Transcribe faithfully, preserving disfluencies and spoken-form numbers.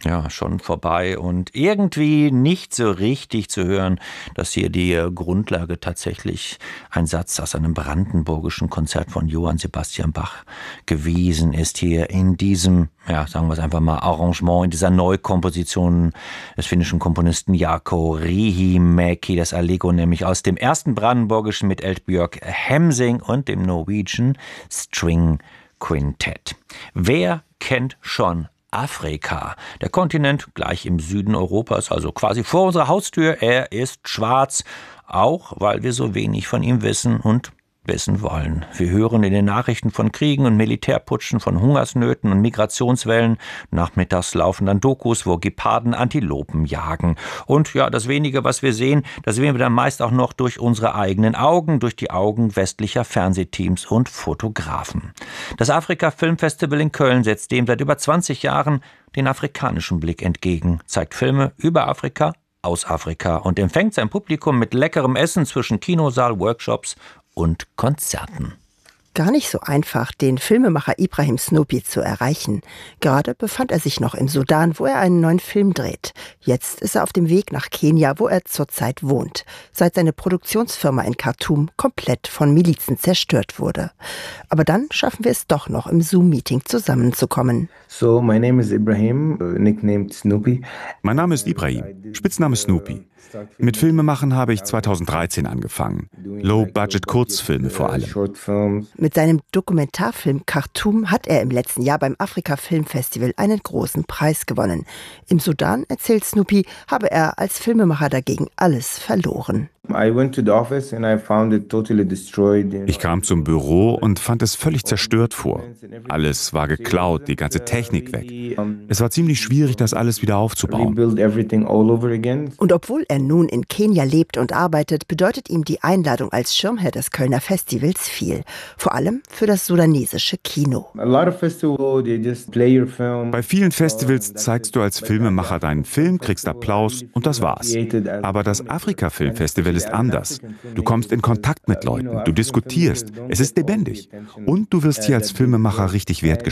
Ja, schon vorbei und irgendwie nicht so richtig zu hören, dass hier die Grundlage tatsächlich ein Satz aus einem brandenburgischen Konzert von Johann Sebastian Bach gewesen ist, hier in diesem, ja, sagen wir es einfach mal, Arrangement, in dieser Neukomposition des finnischen Komponisten Jaakko Riihimäki, das Allegro nämlich aus dem ersten brandenburgischen mit Eldbjörg Hemsing und dem Norwegian String Quintett. Wer kennt schon Afrika? Der Kontinent gleich im Süden Europas, also quasi vor unserer Haustür. Er ist schwarz, auch weil wir so wenig von ihm wissen und wissen wollen. Wir hören in den Nachrichten von Kriegen und Militärputschen, von Hungersnöten und Migrationswellen. Nachmittags laufen dann Dokus, wo Geparden Antilopen jagen. Und ja, das Wenige, was wir sehen, das sehen wir dann meist auch noch durch unsere eigenen Augen, durch die Augen westlicher Fernsehteams und Fotografen. Das Afrika Filmfestival in Köln setzt dem seit über zwanzig Jahren den afrikanischen Blick entgegen, zeigt Filme über Afrika, aus Afrika und empfängt sein Publikum mit leckerem Essen zwischen Kinosaal, Workshops und Konzerten. Gar nicht so einfach, den Filmemacher Ibrahim Snoopy zu erreichen. Gerade befand er sich noch im Sudan, wo er einen neuen Film dreht. Jetzt ist er auf dem Weg nach Kenia, wo er zurzeit wohnt, seit seine Produktionsfirma in Khartoum komplett von Milizen zerstört wurde. Aber dann schaffen wir es doch noch, im Zoom-Meeting zusammenzukommen. So, my name is Ibrahim, nicknamed Snoopy. Mein Name ist Ibrahim, Spitzname Snoopy. Mit Filmemachen habe ich zweitausenddreizehn angefangen. Low-Budget-Kurzfilme vor allem. Mit seinem Dokumentarfilm Khartoum hat er im letzten Jahr beim Afrika Filmfestival einen großen Preis gewonnen. Im Sudan, erzählt Snoopy, habe er als Filmemacher dagegen alles verloren. Ich kam zum Büro und fand es völlig zerstört vor. Alles war geklaut, die ganze Technik weg. Es war ziemlich schwierig, das alles wieder aufzubauen. Und obwohl er nun in Kenia lebt und arbeitet, bedeutet ihm die Einladung als Schirmherr des Kölner Festivals viel. Vor allem für das sudanesische Kino. Bei vielen Festivals zeigst du als Filmemacher deinen Film, kriegst Applaus und das war's. Aber das Afrika Filmfestival ist anders. Du kommst in Kontakt mit Leuten, du diskutierst, es ist lebendig. Und du wirst hier als Filmemacher richtig wertgeschätzt.